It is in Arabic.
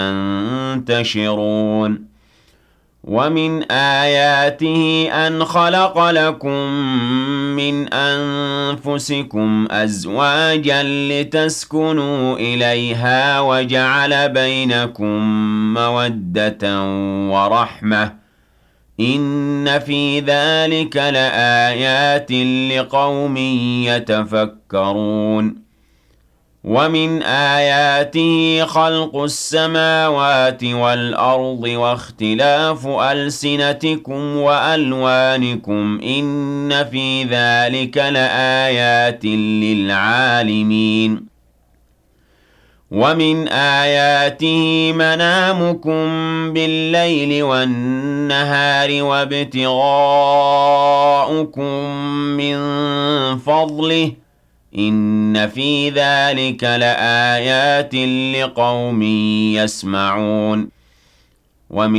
ينتشرون ومن آياته أن خلق لكم من أنفسكم أزواجا لتسكنوا إليها وجعل بينكم مودة ورحمة إن في ذلك لآيات لقوم يتفكرون ومن آياته خلق السماوات والأرض واختلاف ألسنتكم وألوانكم إن في ذلك لآيات للعالمين ومن آياته منامكم بالليل والنهار وابتغاؤكم من فضله إن في ذلك لآيات لقوم يسمعون ومن